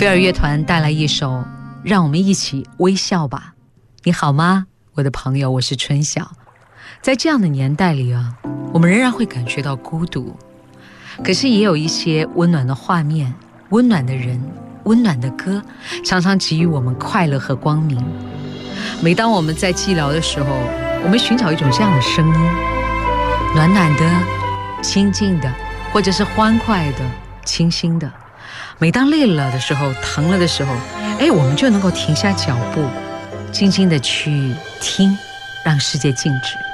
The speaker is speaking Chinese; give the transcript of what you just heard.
飞儿乐团带来一首让我们一起微笑吧。你好吗，我的朋友，我是春晓。在这样的年代里啊，我们仍然会感觉到孤独，可是也有一些温暖的画面，温暖的人，温暖的歌，常常给予我们快乐和光明。每当我们在寂寥的时候，我们寻找一种这样的声音，暖暖的，清静的，或者是欢快的，清新的。每当累了的时候，疼了的时候，我们就能够停下脚步，静静的去听，让世界静止。